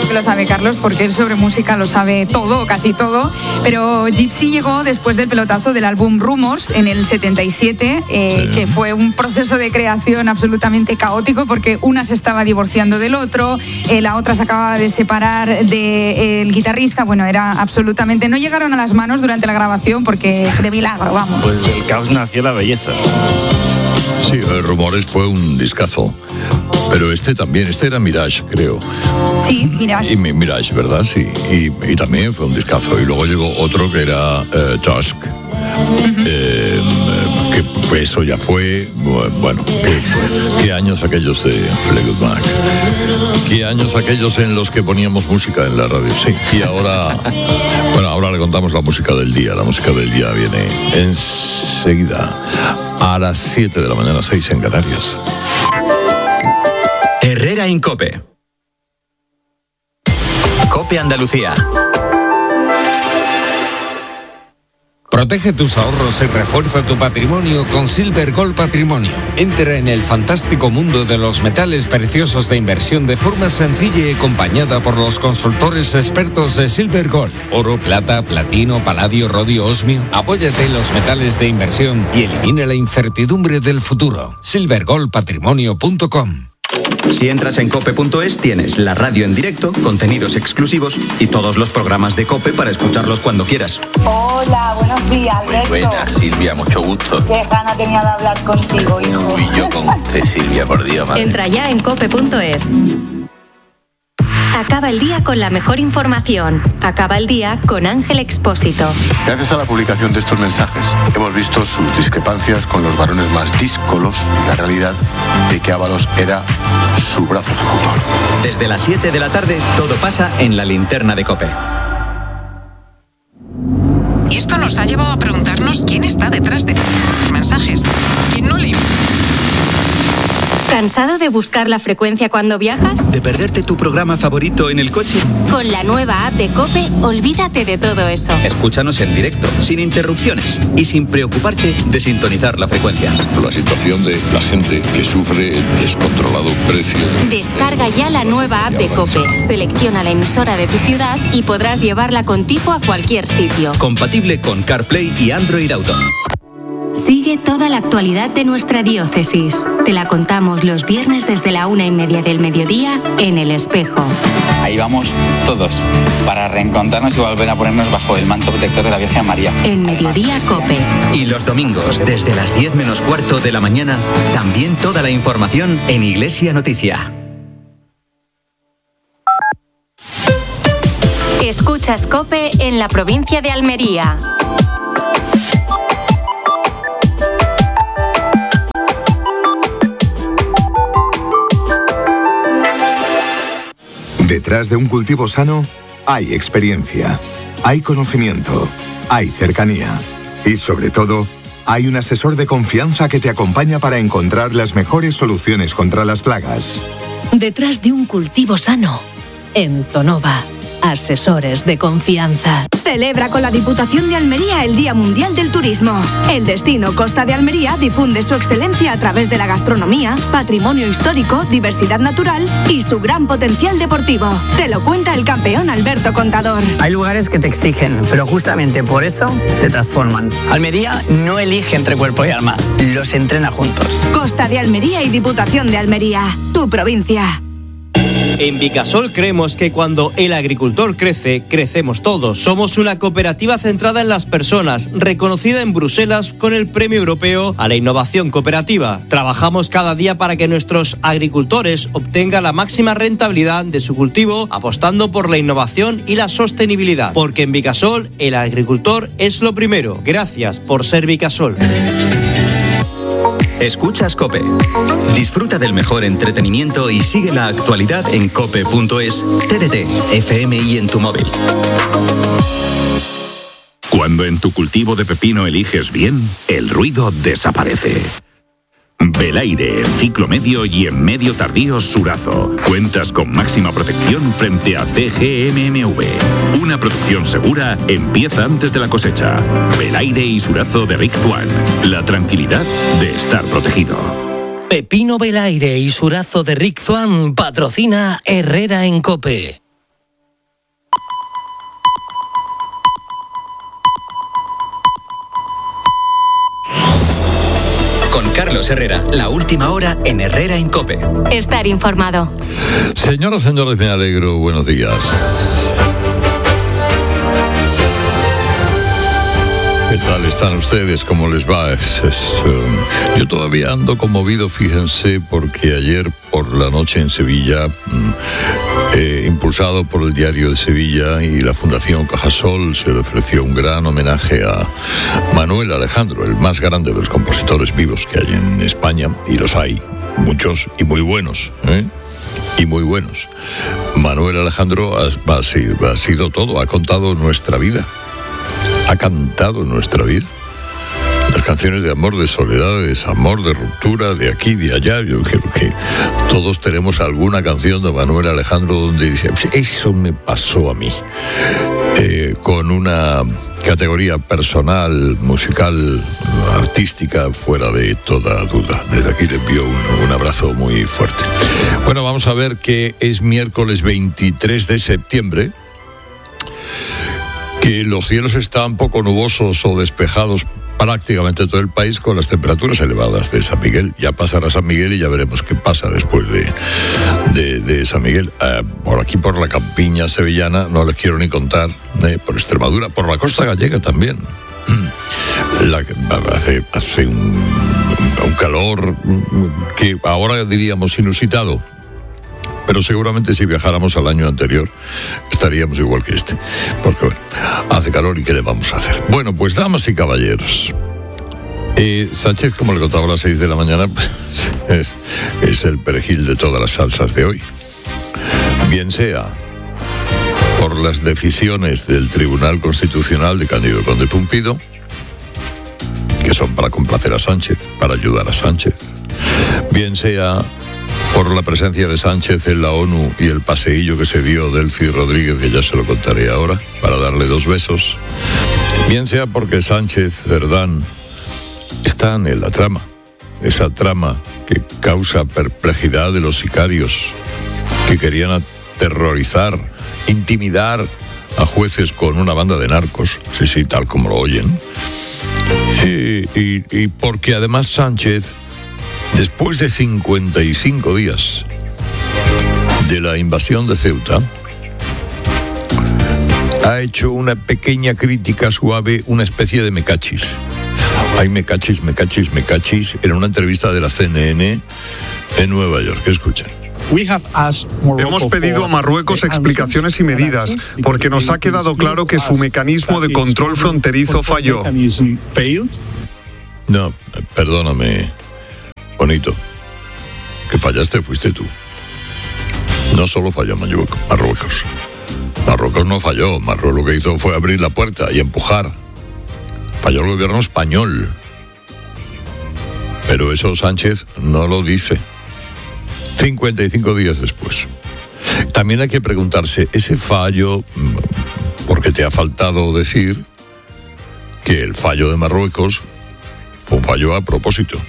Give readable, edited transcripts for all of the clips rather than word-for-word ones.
que lo sabe Carlos, porque él sobre música lo sabe todo, casi todo. Pero Gypsy llegó después del pelotazo del álbum Rumors en el 77, que fue un proceso de creación absolutamente caótico, porque una se estaba divorciando del otro, la otra se acababa de separar del guitarrista. Bueno, era absolutamente... No llegaron a las manos durante la grabación porque de milagro, vamos. Pues del caos nació la belleza. Sí, Rumores fue un discazo. Pero este era Mirage, creo. Sí, Mirage. Mirage, ¿verdad? Sí. Y también fue un discazo. Y luego llegó otro que era Tusk. Que pues eso ya fue, bueno, qué años aquellos de Fleetwood Mac, qué años aquellos en los que poníamos música en la radio, sí. Y ahora, bueno, ahora le contamos la música del día. La música del día viene enseguida a las 7 de la mañana, 6 en Canarias. Herrera en COPE. COPE Andalucía. Protege tus ahorros y refuerza tu patrimonio con Silver Gold Patrimonio. Entra en el fantástico mundo de los metales preciosos de inversión de forma sencilla y acompañada por los consultores expertos de Silver Gold. Oro, plata, platino, paladio, rodio, osmio. Apóyate en los metales de inversión y elimina la incertidumbre del futuro. silvergoldpatrimonio.com. Si entras en cope.es tienes la radio en directo, contenidos exclusivos y todos los programas de COPE para escucharlos cuando quieras. Hola, buenos días, Alberto. Muy buenas, Silvia, mucho gusto. Qué gana tenía de hablar contigo, hijo. Uy, yo con usted, Silvia, por Dios, madre. Entra ya en cope.es. Acaba el día con la mejor información. Acaba el día con Ángel Expósito. Gracias a la publicación de estos mensajes, hemos visto sus discrepancias con los varones más díscolos y la realidad de que Ábalos era su brazo ejecutor. Desde las 7 de la tarde, todo pasa en la linterna de COPE. Y esto nos ha llevado a preguntarnos quién está detrás de los mensajes. ¿Quién no le... ¿Cansado de buscar la frecuencia cuando viajas? ¿De perderte tu programa favorito en el coche? Con la nueva app de COPE, olvídate de todo eso. Escúchanos en directo, sin interrupciones y sin preocuparte de sintonizar la frecuencia. La situación de la gente que sufre el descontrolado precio. Descarga ya la nueva app de COPE, selecciona la emisora de tu ciudad y podrás llevarla contigo a cualquier sitio. Compatible con CarPlay y Android Auto. Sigue toda la actualidad de nuestra diócesis. Te la contamos los viernes desde la 1:30 del mediodía en El Espejo. Ahí vamos todos para reencontrarnos y volver a ponernos bajo el manto protector de la Virgen María. En Mediodía COPE. Y los domingos desde las 10 menos cuarto de la mañana, también toda la información en Iglesia Noticia. Escuchas COPE en la provincia de Almería. Detrás de un cultivo sano hay experiencia, hay conocimiento, hay cercanía y, sobre todo, hay un asesor de confianza que te acompaña para encontrar las mejores soluciones contra las plagas. Detrás de un cultivo sano, en Tonova, asesores de confianza. Celebra con la Diputación de Almería el Día Mundial del Turismo. El destino Costa de Almería difunde su excelencia a través de la gastronomía, patrimonio histórico, diversidad natural y su gran potencial deportivo. Te lo cuenta el campeón Alberto Contador. Hay lugares que te exigen, pero justamente por eso te transforman. Almería no elige entre cuerpo y alma, los entrena juntos. Costa de Almería y Diputación de Almería, tu provincia. En Vicasol creemos que cuando el agricultor crece, crecemos todos. Somos una cooperativa centrada en las personas, reconocida en Bruselas con el Premio Europeo a la Innovación Cooperativa. Trabajamos cada día para que nuestros agricultores obtengan la máxima rentabilidad de su cultivo, apostando por la innovación y la sostenibilidad. Porque en Vicasol, el agricultor es lo primero. Gracias por ser Vicasol. Escuchas COPE. Disfruta del mejor entretenimiento y sigue la actualidad en cope.es, TDT, FM y en tu móvil. Cuando en tu cultivo de pepino eliges bien, el ruido desaparece. Belaire, ciclo medio y en medio tardío Surazo. Cuentas con máxima protección frente a CGMMV. Una producción segura empieza antes de la cosecha. Belaire y Surazo de Rick Tuan. La tranquilidad de estar protegido. Pepino Belaire y Surazo de Rick Tuan patrocina Herrera en COPE. Con Carlos Herrera, la última hora en Herrera en COPE. Estar informado. Señoras, señores, me alegro. Buenos días. ¿Qué tal están ustedes? ¿Cómo les va? Yo todavía ando conmovido, fíjense, porque ayer por la noche en Sevilla, impulsado por el Diario de Sevilla y la Fundación Cajasol, se le ofreció un gran homenaje a Manuel Alejandro, el más grande de los compositores vivos que hay en España, y los hay, muchos y muy buenos, y muy buenos. Manuel Alejandro ha sido todo, ha contado nuestra vida. Ha cantado en nuestra vida las canciones de amor, de soledad, de desamor, de ruptura, de aquí, de allá. Yo creo que todos tenemos alguna canción de Manuel Alejandro donde dice, eso me pasó a mí, con una categoría personal, musical, artística, fuera de toda duda. Desde aquí le envío un abrazo muy fuerte. Bueno, vamos a ver que es miércoles 23 de septiembre, que los cielos están poco nubosos o despejados prácticamente todo el país, con las temperaturas elevadas de San Miguel. Ya pasará San Miguel y ya veremos qué pasa después de San Miguel. Por aquí, por la campiña sevillana, no les quiero ni contar, por Extremadura, por la costa gallega también. Hace un calor que ahora diríamos inusitado, pero seguramente si viajáramos al año anterior estaríamos igual que este, porque bueno, hace calor y ¿qué le vamos a hacer? Bueno, pues damas y caballeros, Sánchez, como le contaba a las 6 de la mañana, es el perejil de todas las salsas de hoy. Bien sea por las decisiones del Tribunal Constitucional de Cándido Conde Pumpido, que son para complacer a Sánchez, para ayudar a Sánchez, bien sea por la presencia de Sánchez en la ONU y el paseillo que se dio Delcy Rodríguez, que ya se lo contaré ahora, para darle 2 besos, bien sea porque Sánchez Cerdán están en la trama, esa trama que causa perplejidad de los sicarios que querían aterrorizar, intimidar a jueces con una banda de narcos, sí, tal como lo oyen, y porque además Sánchez, después de 55 días de la invasión de Ceuta, ha hecho una pequeña crítica suave, una especie de mecachis. Hay mecachis, en una entrevista de la CNN en Nueva York. Escuchen. Hemos pedido a Marruecos explicaciones y medidas, porque nos ha quedado claro que su mecanismo de control fronterizo falló. No, perdóname, bonito, que fallaste fuiste tú. No solo falló Marruecos. Marruecos no falló. Marruecos lo que hizo fue abrir la puerta y empujar. Falló el gobierno español. Pero eso Sánchez no lo dice. 55 días después. También hay que preguntarse, ese fallo, porque te ha faltado decir que el fallo de Marruecos fue un fallo a propósito.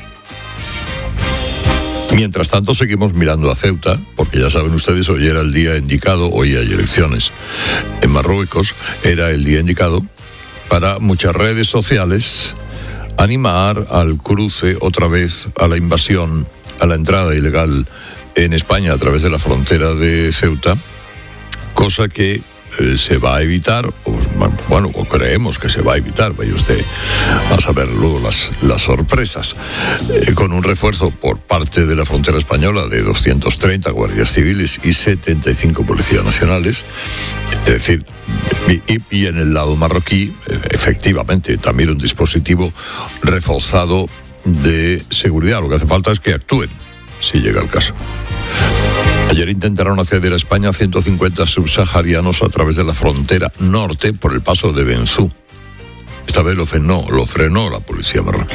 Mientras tanto seguimos mirando a Ceuta, porque ya saben ustedes, hoy era el día indicado, hoy hay elecciones en Marruecos, era el día indicado para muchas redes sociales animar al cruce otra vez, a la invasión, a la entrada ilegal en España a través de la frontera de Ceuta, cosa que se va a evitar, o creemos que se va a evitar, vaya usted a saber luego las sorpresas, con un refuerzo por parte de la frontera española de 230 guardias civiles y 75 policías nacionales, es decir, y en el lado marroquí, efectivamente, también un dispositivo reforzado de seguridad. Lo que hace falta es que actúen, si llega el caso. Ayer intentaron acceder a España 150 subsaharianos a través de la frontera norte por el paso de Benzú. Esta vez lo frenó la policía marroquí.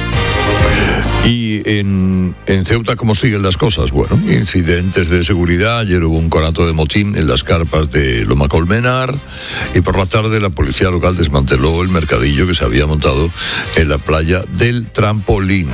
Y en Ceuta, ¿cómo siguen las cosas? Bueno, incidentes de seguridad. Ayer hubo un conato de motín en las carpas de Loma Colmenar y por la tarde la policía local desmanteló el mercadillo que se había montado en la playa del Trampolín.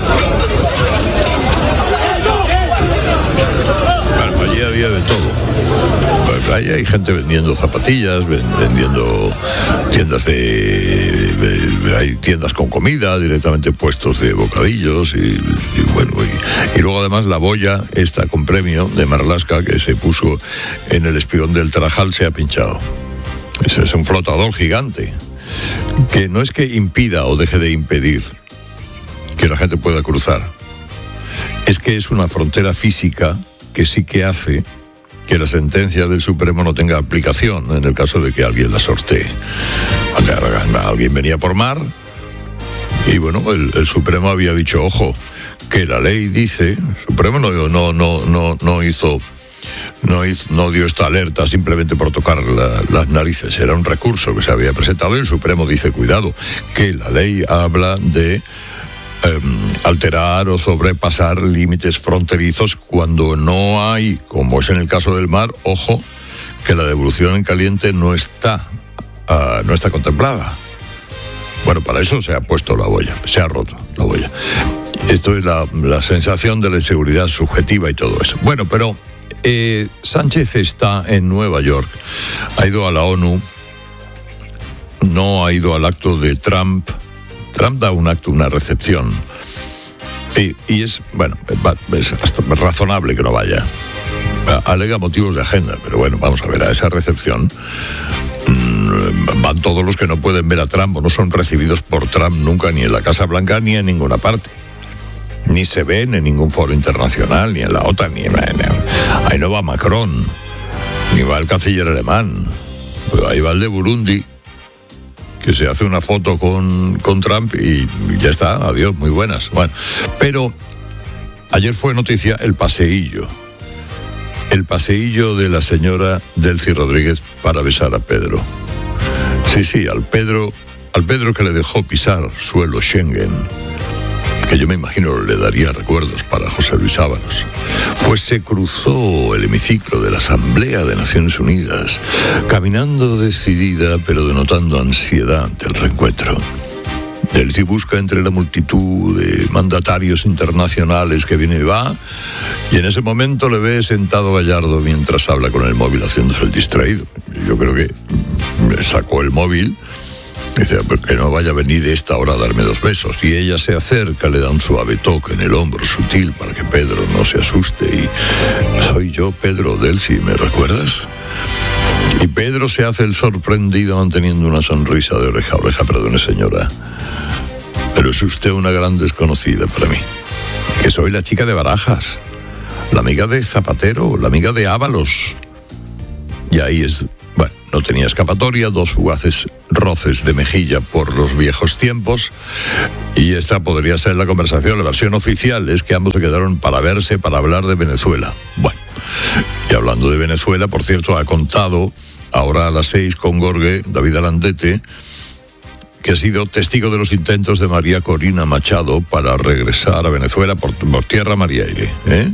Allí había de todo. hay gente vendiendo zapatillas, vendiendo tiendas hay tiendas con comida, directamente puestos de bocadillos y luego además la boya esta con premio de Marlaska que se puso en el espigón del Tarajal se ha pinchado. Es un flotador gigante que no es que impida o deje de impedir que la gente pueda cruzar, es que es una frontera física que sí que hace que la sentencia del Supremo no tenga aplicación en el caso de que alguien la sortee. Alguien venía por mar y bueno, el Supremo había dicho, ojo, que la ley dice, el Supremo no dio esta alerta simplemente por tocar las narices, era un recurso que se había presentado y el Supremo dice, cuidado, que la ley habla de alterar o sobrepasar límites fronterizos cuando no hay, como es en el caso del mar, ojo, que la devolución en caliente no está contemplada. Bueno, para eso se ha puesto la boya, se ha roto la boya. Esto es la sensación de la inseguridad subjetiva y todo eso. Bueno, pero Sánchez está en Nueva York, ha ido a la ONU, no ha ido al acto de Trump. Trump da un acto, una recepción, y es razonable que no vaya. Alega motivos de agenda, pero bueno, vamos a ver, a esa recepción van todos los que no pueden ver a Trump o no son recibidos por Trump nunca, ni en la Casa Blanca ni en ninguna parte. Ni se ven en ningún foro internacional, ni en la OTAN, ahí no va Macron, ni va el canciller alemán, pero ahí va el de Burundi, que se hace una foto con Trump y ya está, adiós, muy buenas. Bueno, pero ayer fue noticia el paseillo de la señora Delcy Rodríguez para besar a Pedro. Sí, al Pedro que le dejó pisar suelo Schengen, que yo me imagino le daría recuerdos para José Luis Ábalos, pues se cruzó el hemiciclo de la Asamblea de Naciones Unidas, caminando decidida pero denotando ansiedad ante el reencuentro. Delcy busca entre la multitud de mandatarios internacionales que viene y va, y en ese momento le ve sentado Gallardo mientras habla con el móvil haciéndose el distraído. Yo creo que sacó el móvil. Dice, que no vaya a venir esta hora a darme 2 besos. Y ella se acerca, le da un suave toque en el hombro sutil para que Pedro no se asuste. Y soy yo, Pedro, Delcy, ¿me recuerdas? Y Pedro se hace el sorprendido manteniendo una sonrisa de oreja a oreja. Perdone, señora, pero es usted una gran desconocida para mí. Que soy la chica de Barajas, la amiga de Zapatero, la amiga de Ábalos. Y ahí es... Bueno, no tenía escapatoria, 2 fugaces roces de mejilla por los viejos tiempos, y esta podría ser la conversación. La versión oficial es que ambos se quedaron para verse, para hablar de Venezuela. Bueno, y hablando de Venezuela, por cierto, ha contado ahora a las 6 con Gorge, David Alandete, que ha sido testigo de los intentos de María Corina Machado para regresar a Venezuela por tierra, mar y aire.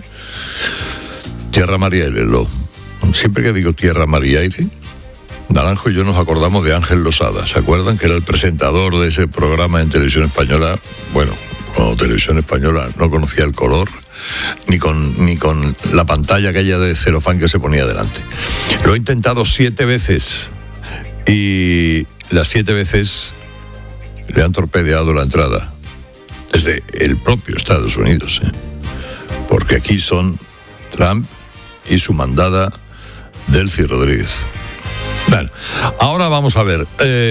Tierra, mar y aire. Siempre que digo tierra, mar y aire, Naranjo y yo nos acordamos de Ángel Losada. ¿Se acuerdan? Que era el presentador de ese programa en Televisión Española. Bueno, cuando Televisión Española no conocía el color, ni con la pantalla aquella de celofán que se ponía delante. Lo he intentado 7 veces y las 7 veces le han torpedeado la entrada desde el propio Estados Unidos, porque aquí son Trump y su mandada Delcy Rodríguez. Bueno, ahora vamos a ver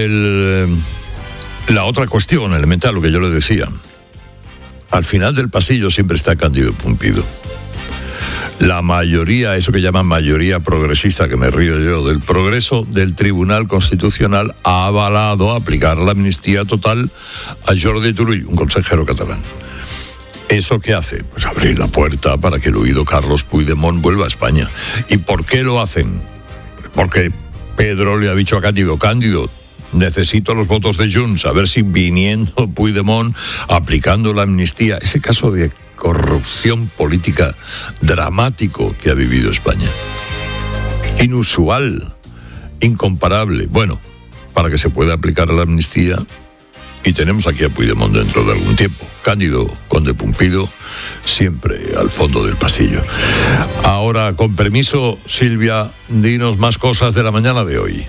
la otra cuestión elemental, lo que yo le decía. Al final del pasillo siempre está Cándido Pumpido. La mayoría, eso que llaman mayoría progresista, que me río yo, del progreso del Tribunal Constitucional, ha avalado aplicar la amnistía total a Jordi Turull, un consejero catalán. ¿Eso qué hace? Pues abrir la puerta para que el huido Carlos Puigdemont vuelva a España. ¿Y por qué lo hacen? Porque Pedro le ha dicho a Cándido, necesito los votos de Junts, a ver si viniendo Puigdemont, aplicando la amnistía, ese caso de corrupción política dramático que ha vivido España. Inusual, incomparable. Bueno, para que se pueda aplicar la amnistía y tenemos aquí a Puigdemont dentro de algún tiempo. Cándido Conde Pumpido, siempre al fondo del pasillo. Ahora, con permiso, Silvia, dinos más cosas de la mañana de hoy.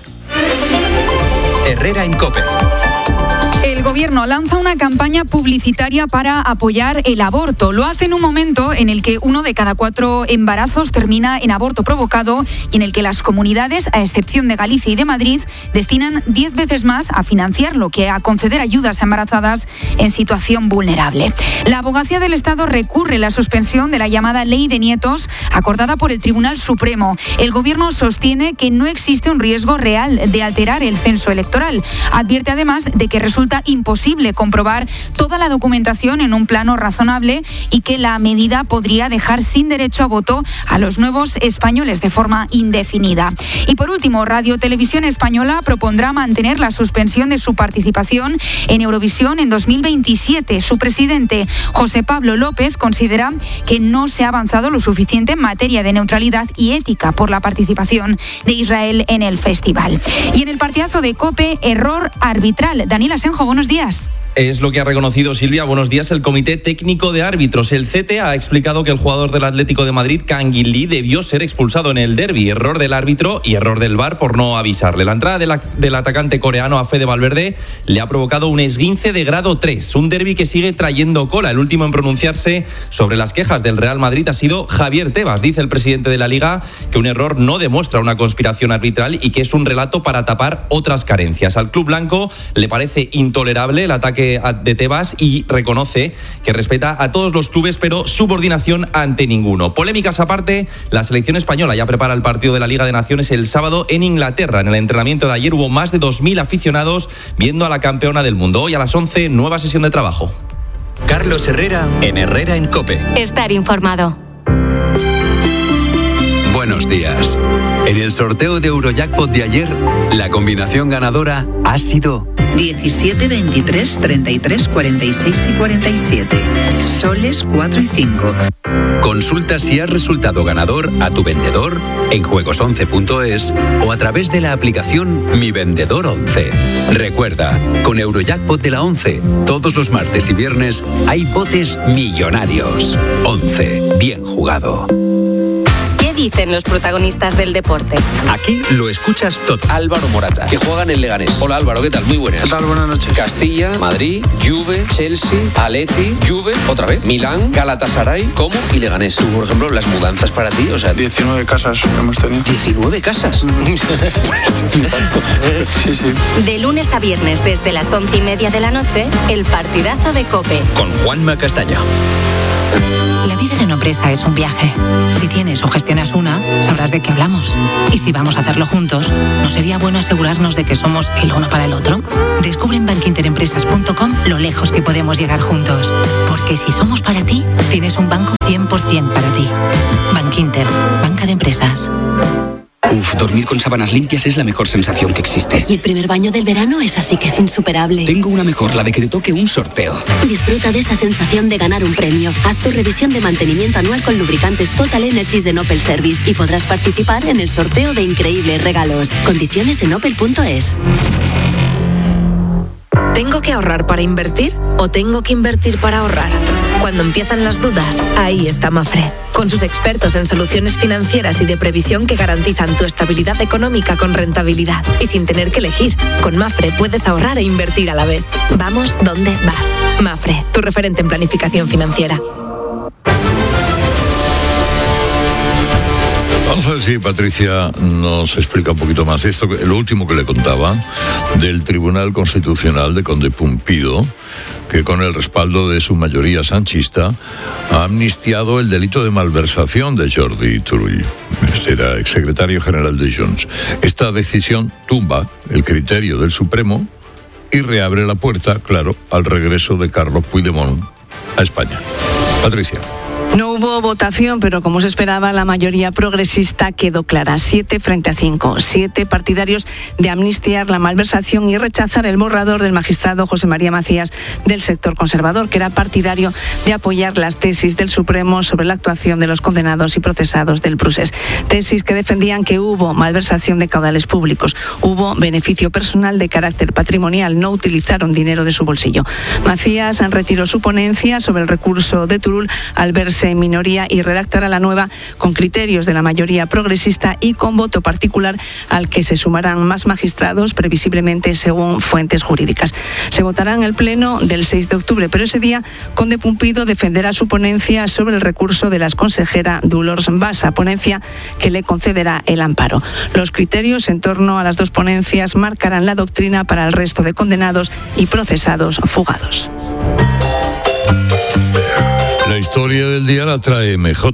Herrera en COPE. El gobierno lanza una campaña publicitaria para apoyar el aborto. Lo hace en un momento en el que 1 de cada 4 embarazos termina en aborto provocado y en el que las comunidades, a excepción de Galicia y de Madrid, destinan 10 veces más a financiarlo que a conceder ayudas a embarazadas en situación vulnerable. La Abogacía del Estado recurre la suspensión de la llamada Ley de Nietos acordada por el Tribunal Supremo. El gobierno sostiene que no existe un riesgo real de alterar el censo electoral. Advierte además de que resulta imposible comprobar toda la documentación en un plano razonable y que la medida podría dejar sin derecho a voto a los nuevos españoles de forma indefinida. Y por último, Radio Televisión Española propondrá mantener la suspensión de su participación en Eurovisión en 2027. Su presidente, José Pablo López, considera que no se ha avanzado lo suficiente en materia de neutralidad y ética por la participación de Israel en el festival. Y en el partidazo de COPE, error arbitral. Daniel Asenjo, buenos días. Es lo que ha reconocido, Silvia, buenos días, el Comité Técnico de Árbitros. El CTA ha explicado que el jugador del Atlético de Madrid, Kangin Lee, debió ser expulsado en el derbi. Error del árbitro y error del VAR por no avisarle. La entrada del atacante coreano a Fede Valverde le ha provocado un esguince de grado 3. Un derbi que sigue trayendo cola. El último en pronunciarse sobre las quejas del Real Madrid ha sido Javier Tebas. Dice el presidente de la Liga que un error no demuestra una conspiración arbitral y que es un relato para tapar otras carencias. Al club blanco le parece intolerable el ataque de Tebas y reconoce que respeta a todos los clubes, pero subordinación ante ninguno. Polémicas aparte, la selección española ya prepara el partido de la Liga de Naciones el sábado en Inglaterra. En el entrenamiento de ayer hubo más de 2.000 aficionados viendo a la campeona del mundo. Hoy a las 11, nueva sesión de trabajo. Carlos Herrera en Herrera en COPE. Estar informado. Buenos días. En el sorteo de Eurojackpot de ayer, la combinación ganadora ha sido 17, 23, 33, 46 y 47. Soles 4 y 5. Consulta si has resultado ganador a tu vendedor en juegos11.es o a través de la aplicación Mi Vendedor 11. Recuerda, con Eurojackpot de la 11, todos los martes y viernes hay botes millonarios. 11. Bien jugado. Dicen los protagonistas del deporte. Aquí lo escuchas todo. Álvaro Morata, que juega en el Leganés. Hola Álvaro, ¿qué tal? Muy buenas. ¿Qué tal? Buenas noches. Castilla, Madrid, Juve, Chelsea, Atleti, Juve, otra vez, Milán, Galatasaray, Como y Leganés. Tú, por ejemplo, las mudanzas para ti, o sea... 19 casas hemos tenido. ¿19 casas? Sí, sí. De lunes a viernes, desde las 11:30 de la noche, el partidazo de COPE. Con Juanma Castaño. La vida de una empresa es un viaje. Si tienes o gestionas una, sabrás de qué hablamos. Y si vamos a hacerlo juntos, ¿no sería bueno asegurarnos de que somos el uno para el otro? Descubre en bankinterempresas.com lo lejos que podemos llegar juntos. Porque si somos para ti, tienes un banco 100% para ti. Bankinter, banca de empresas. Uf, dormir con sábanas limpias es la mejor sensación que existe. Y el primer baño del verano es así que es insuperable. Tengo una mejor, la de que te toque un sorteo. Disfruta de esa sensación de ganar un premio. Haz tu revisión de mantenimiento anual con lubricantes Total Energies de Opel Service y podrás participar en el sorteo de increíbles regalos. Condiciones en opel.es. ¿Tengo que ahorrar para invertir o tengo que invertir para ahorrar? Cuando empiezan las dudas, ahí está Mafre. Con sus expertos en soluciones financieras y de previsión que garantizan tu estabilidad económica con rentabilidad y sin tener que elegir. Con Mafre puedes ahorrar e invertir a la vez. Vamos donde vas. Mafre, tu referente en planificación financiera. Vamos a ver si Patricia nos explica un poquito más esto, lo último que le contaba del Tribunal Constitucional de Conde Pumpido, que con el respaldo de su mayoría sanchista ha amnistiado el delito de malversación de Jordi Turull. Este era exsecretario general de Junts. Esta decisión tumba el criterio del Supremo y reabre la puerta, claro, al regreso de Carlos Puigdemont a España. Patricia. No hubo votación, pero como se esperaba, la mayoría progresista quedó clara. 7 frente a 5. 7 partidarios de amnistiar la malversación y rechazar el borrador del magistrado José María Macías del sector conservador, que era partidario de apoyar las tesis del Supremo sobre la actuación de los condenados y procesados del Prusés. Tesis que defendían que hubo malversación de caudales públicos, hubo beneficio personal de carácter patrimonial, no utilizaron dinero de su bolsillo. Macías retiró su ponencia sobre el recurso de Turull al verse en minoría y redactará la nueva con criterios de la mayoría progresista y con voto particular al que se sumarán más magistrados, previsiblemente según fuentes jurídicas. Se votará en el pleno del 6 de octubre, pero ese día Conde Pumpido defenderá su ponencia sobre el recurso de la exconsejera Dolors Bassa, ponencia que le concederá el amparo. Los criterios en torno a las dos ponencias marcarán la doctrina para el resto de condenados y procesados fugados. La historia del día la trae MJ.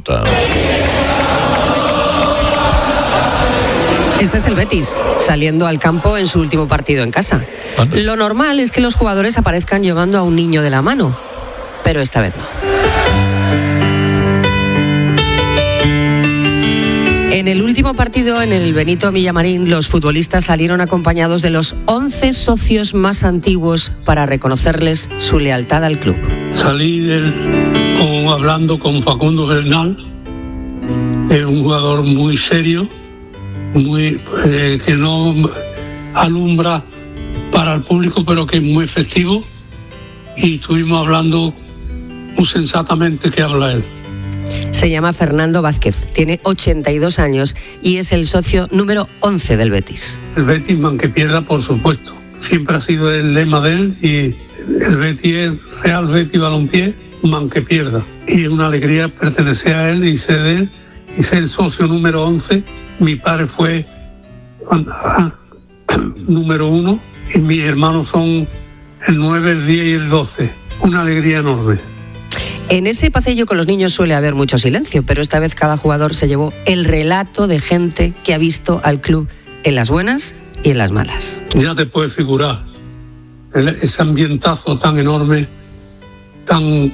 Este es el Betis, saliendo al campo en su último partido en casa. Lo normal es que los jugadores aparezcan llevando a un niño de la mano, pero esta vez no. En el último partido, en el Benito Villamarín, los futbolistas salieron acompañados de los 11 socios más antiguos para reconocerles su lealtad al club. Salí hablando con Facundo Bernal, es un jugador muy serio, que no alumbra para el público, pero que es muy efectivo, y estuvimos hablando muy sensatamente que habla él. Se llama Fernando Vázquez, tiene 82 años y es el socio número 11 del Betis. El Betis, man que pierda, por supuesto. Siempre ha sido el lema de él, y el Betis es Real Betis Balompié, man que pierda. Y es una alegría pertenecer a él y ser de él, y ser el socio número 11. Mi padre fue número 1 y mis hermanos son el 9, el 10 y el 12. Una alegría enorme. En ese pasillo con los niños suele haber mucho silencio, pero esta vez cada jugador se llevó el relato de gente que ha visto al club en las buenas y en las malas. Ya te puedes figurar ese ambientazo tan enorme, tan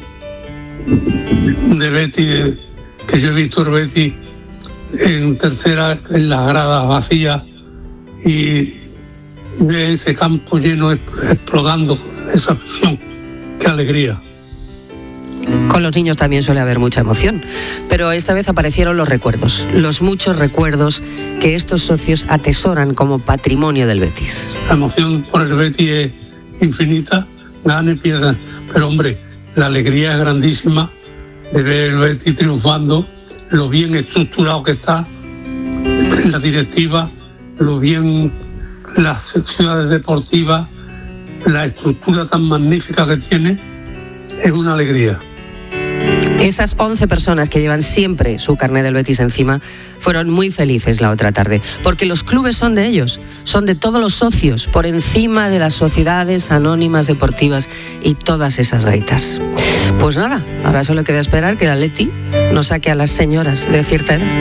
de Betis, que yo he visto el Betis en tercera, en las gradas vacías, y ve ese campo lleno, explotando esa afición. ¡Qué alegría! Con los niños también suele haber mucha emoción, pero esta vez aparecieron los recuerdos, los muchos recuerdos que estos socios atesoran como patrimonio del Betis. La emoción por el Betis es infinita, gana y pierda, pero hombre, la alegría es grandísima de ver el Betis triunfando, lo bien estructurado que está en la directiva, lo bien las ciudades deportivas, la estructura tan magnífica que tiene, es una alegría. Esas 11 personas que llevan siempre su carné del Betis encima fueron muy felices la otra tarde, porque los clubes son de ellos, son de todos los socios, por encima de las sociedades anónimas deportivas y todas esas gaitas. Pues nada, ahora solo queda esperar que el Atleti nos saque a las señoras de cierta edad.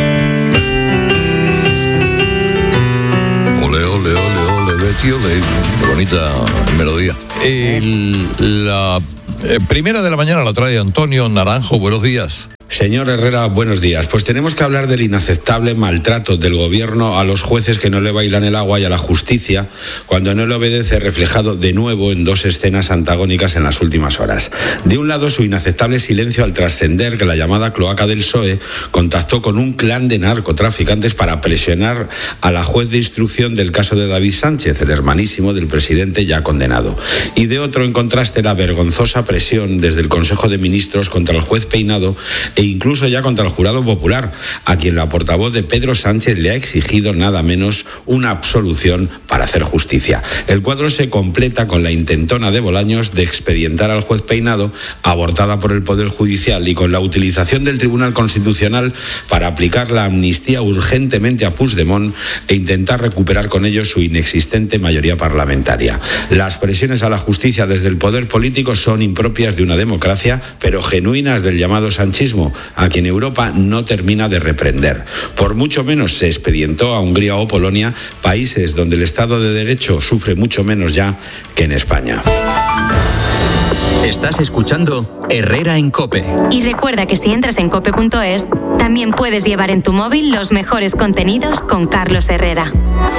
Ole, ole, ole, ole, Betty, ole. Qué bonita melodía. La primera de la mañana la trae Antonio Naranjo. Buenos días. Señor Herrera, buenos días. Pues tenemos que hablar del inaceptable maltrato del gobierno a los jueces que no le bailan el agua y a la justicia cuando no le obedece, reflejado de nuevo en dos escenas antagónicas en las últimas horas. De un lado, su inaceptable silencio al trascender que la llamada cloaca del PSOE contactó con un clan de narcotraficantes para presionar a la juez de instrucción del caso de David Sánchez, el hermanísimo del presidente ya condenado. Y de otro, en contraste, la vergonzosa presión desde el Consejo de Ministros contra el juez Peinado e incluso ya contra el jurado popular, a quien la portavoz de Pedro Sánchez le ha exigido nada menos una absolución para hacer justicia. El cuadro se completa con la intentona de Bolaños de expedientar al juez Peinado, abortada por el Poder Judicial, y con la utilización del Tribunal Constitucional para aplicar la amnistía urgentemente a Puigdemont e intentar recuperar con ello su inexistente mayoría parlamentaria. Las presiones a la justicia desde el poder político son impropias de una democracia, pero genuinas del llamado sanchismo, a quien Europa no termina de reprender. Por mucho menos se expedientó a Hungría o Polonia, países donde el Estado de Derecho sufre mucho menos ya que en España. Estás escuchando Herrera en COPE. Y recuerda que si entras en cope.es, también puedes llevar en tu móvil los mejores contenidos con Carlos Herrera.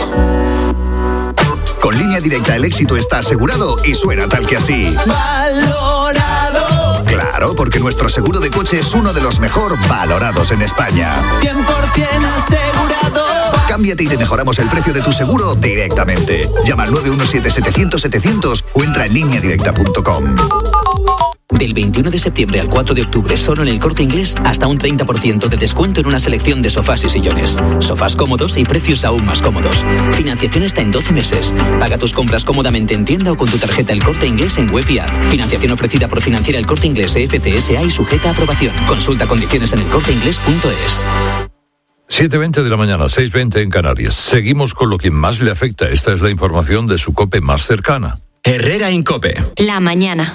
Con Línea Directa el éxito está asegurado y suena tal que así. ¡Valorado! Claro, porque nuestro seguro de coche es uno de los mejor valorados en España. 100% asegurado. Cámbiate y te mejoramos el precio de tu seguro directamente. Llama al 917-700-700 o entra en lineadirecta.com. Del 21 de septiembre al 4 de octubre, solo en El Corte Inglés, hasta un 30% de descuento en una selección de sofás y sillones. Sofás cómodos y precios aún más cómodos. Financiación hasta en 12 meses. Paga tus compras cómodamente en tienda o con tu tarjeta El Corte Inglés en web y app. Financiación ofrecida por Financiera El Corte Inglés FCSA y sujeta a aprobación. Consulta condiciones en elcorteinglés.es. 7:20 de la mañana, 6:20 en Canarias. Seguimos con lo que más le afecta. Esta es la información de su COPE más cercana. Herrera en COPE. La mañana.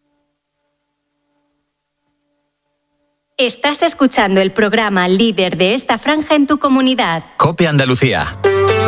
Estás escuchando el programa líder de esta franja en tu comunidad. COPE Andalucía.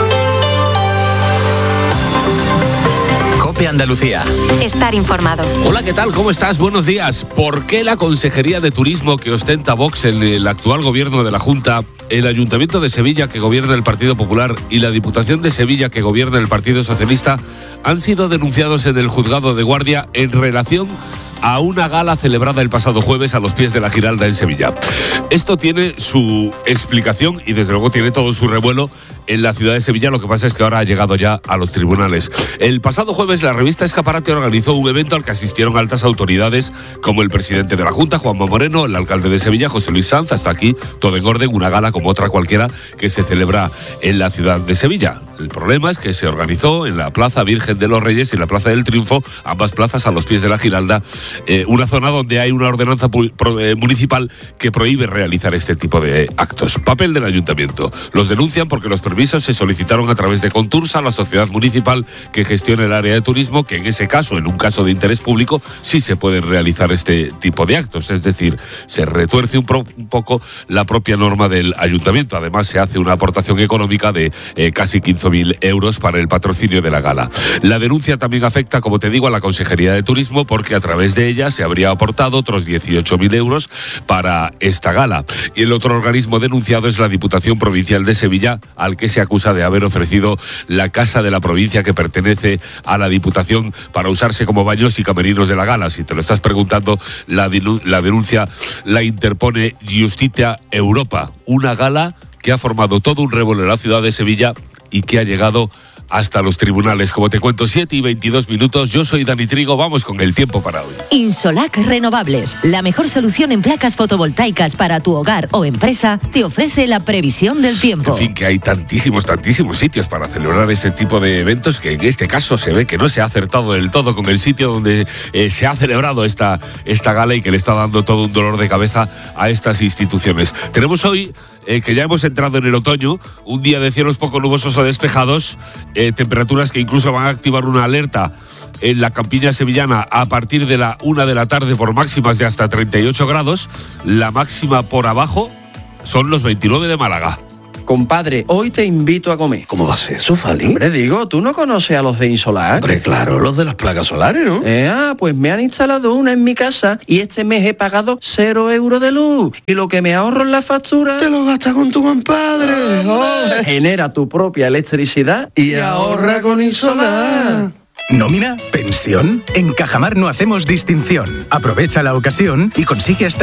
COPE Andalucía. Estar informado. Hola, ¿qué tal? ¿Cómo estás? Buenos días. ¿Por qué la Consejería de Turismo que ostenta Vox en el actual gobierno de la Junta, el Ayuntamiento de Sevilla que gobierna el Partido Popular y la Diputación de Sevilla que gobierna el Partido Socialista han sido denunciados en el Juzgado de Guardia en relación a una gala celebrada el pasado jueves a los pies de la Giralda en Sevilla? Esto tiene su explicación y desde luego tiene todo su revuelo en la ciudad de Sevilla. Lo que pasa es que ahora ha llegado ya a los tribunales. El pasado jueves la revista Escaparate organizó un evento al que asistieron altas autoridades como el presidente de la Junta, Juanma Moreno, el alcalde de Sevilla, José Luis Sanz. Hasta aquí todo en orden, una gala como otra cualquiera que se celebra en la ciudad de Sevilla. El problema es que se organizó en la Plaza Virgen de los Reyes y en la Plaza del Triunfo, ambas plazas a los pies de la Giralda, una zona donde hay una ordenanza municipal que prohíbe realizar este tipo de actos. Papel del ayuntamiento. Los denuncian porque los permisos se solicitaron a través de Contursa, la sociedad municipal que gestiona el área de turismo, que en ese caso, en un caso de interés público, sí se pueden realizar este tipo de actos. Es decir, se retuerce un poco la propia norma del ayuntamiento. Además, se hace una aportación económica de casi 15.000 euros para el patrocinio de la gala. La denuncia también afecta, como te digo, a la Consejería de Turismo, porque a través de ella se habría aportado otros 18.000 euros para esta gala. Y el otro organismo denunciado es la Diputación Provincial de Sevilla, al que se acusa de haber ofrecido la casa de la provincia que pertenece a la Diputación para usarse como baños y camerinos de la gala. Si te lo estás preguntando, la denuncia la interpone Justitia Europa, una gala que ha formado todo un revuelo en la ciudad de Sevilla y que ha llegado hasta los tribunales. Como te cuento, 7:22. Yo soy Dani Trigo, vamos con el tiempo para hoy. Insolac Renovables, la mejor solución en placas fotovoltaicas para tu hogar o empresa, te ofrece la previsión del tiempo. En fin, que hay tantísimos sitios para celebrar este tipo de eventos, que en este caso se ve que no se ha acertado del todo con el sitio donde se ha celebrado esta gala y que le está dando todo un dolor de cabeza a estas instituciones. Tenemos hoy, que ya hemos entrado en el otoño, un día de cielos poco nubosos o despejados, temperaturas que incluso van a activar una alerta en la campiña sevillana a partir de la 1 de la tarde por máximas de hasta 38 grados. La máxima por abajo son los 29 de Málaga. Compadre, hoy te invito a comer. ¿Cómo va a ser eso, Fali? Hombre, digo, ¿tú no conoces a los de Insolac? Hombre, claro, los de las placas solares, ¿no? Pues me han instalado una en mi casa y este mes he pagado 0 euros de luz. Y lo que me ahorro en la factura... Te lo gastas con tu compadre. Genera tu propia electricidad y ahorra con Insolac. ¿Nómina? ¿Pensión? En Cajamar no hacemos distinción. Aprovecha la ocasión y consigue hasta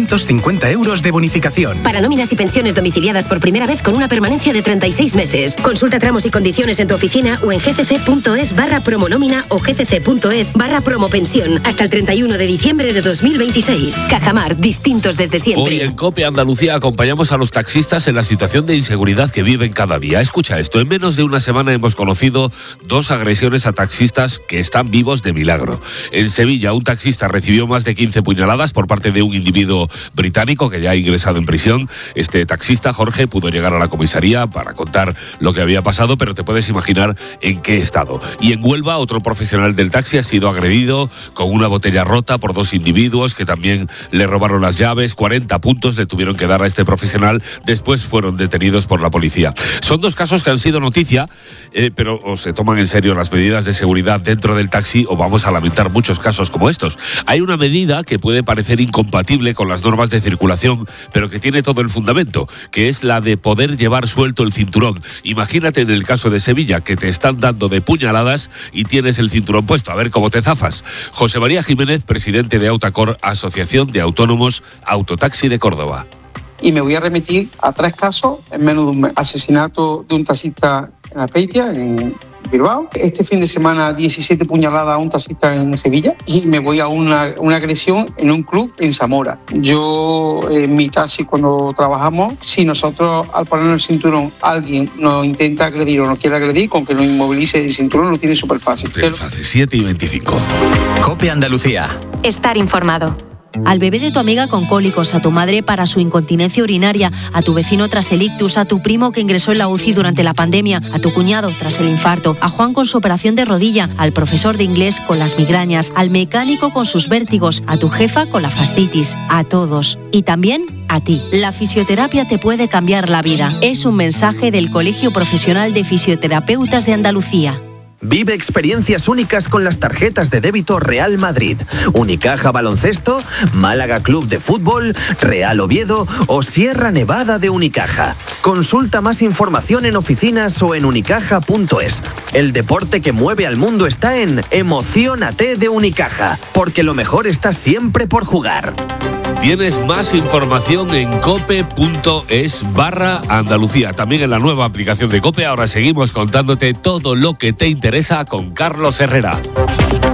750 euros de bonificación. Para nóminas y pensiones domiciliadas por primera vez con una permanencia de 36 meses. Consulta tramos y condiciones en tu oficina o en gcc.es/promonómina o gcc.es/promopensión hasta el 31 de diciembre de 2026. Cajamar, distintos desde siempre. Hoy en COPE Andalucía acompañamos a los taxistas en la situación de inseguridad que viven cada día. Escucha esto, en menos de una semana hemos conocido 2 agresiones a taxistas que están vivos de milagro. En Sevilla, un taxista recibió más de 15 puñaladas por parte de un individuo británico que ya ha ingresado en prisión. Este taxista, Jorge, pudo llegar a la comisaría para contar lo que había pasado, pero te puedes imaginar en qué estado. Y en Huelva, otro profesional del taxi ha sido agredido con una botella rota por 2 individuos que también le robaron las llaves. 40 puntos le tuvieron que dar a este profesional. Después fueron detenidos por la policía. Son 2 casos que han sido noticia, pero se toman en serio las medidas de seguridad seguridad dentro del taxi o vamos a lamentar muchos casos como estos. Hay una medida que puede parecer incompatible con las normas de circulación, pero que tiene todo el fundamento, que es la de poder llevar suelto el cinturón. Imagínate en el caso de Sevilla, que te están dando de puñaladas y tienes el cinturón puesto, a ver cómo te zafas. José María Jiménez, presidente de Autacor, Asociación de Autónomos Autotaxi de Córdoba. Y me voy a remitir a 3 casos en menos de un mes. Asesinato de un taxista en Azpeitia, en Bilbao. Este fin de semana 17 puñaladas a un taxista en Sevilla. Y me voy a una agresión en un club en Zamora. Yo, en mi taxi, cuando trabajamos, si nosotros al ponernos el cinturón alguien nos intenta agredir o nos quiere agredir, con que nos inmovilice el cinturón lo tiene súper fácil. 7:25. COPE Andalucía. Estar informado. Al bebé de tu amiga con cólicos, a tu madre para su incontinencia urinaria, a tu vecino tras el ictus, a tu primo que ingresó en la UCI durante la pandemia, a tu cuñado tras el infarto, a Juan con su operación de rodilla, al profesor de inglés con las migrañas, al mecánico con sus vértigos, a tu jefa con la fascitis, a todos. Y también a ti. La fisioterapia te puede cambiar la vida. Es un mensaje del Colegio Profesional de Fisioterapeutas de Andalucía. Vive experiencias únicas con las tarjetas de débito Real Madrid, Unicaja Baloncesto, Málaga Club de Fútbol, Real Oviedo o Sierra Nevada de Unicaja. Consulta más información en oficinas o en unicaja.es. El deporte que mueve al mundo está en Emociónate de Unicaja, porque lo mejor está siempre por jugar. Tienes más información en cope.es/Andalucía. También en la nueva aplicación de COPE. Ahora seguimos contándote todo lo que te interesa con Carlos Herrera.